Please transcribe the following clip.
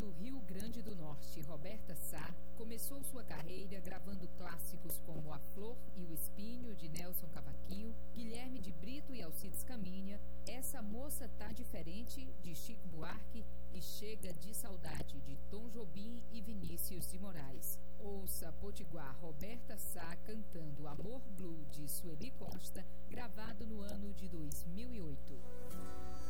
do Rio Grande do Norte, Roberta Sá, começou sua carreira gravando clássicos como A Flor e o Espinho, de Nelson Cavaquinho, Guilherme de Brito e Alcides Caminha, Essa Moça Tá Diferente, de Chico Buarque, e Chega de Saudade, de Tom Jobim e Vinícius de Moraes. Ouça Potiguar Roberta Sá cantando Amor Blue, de Sueli Costa, gravado no ano de 2008.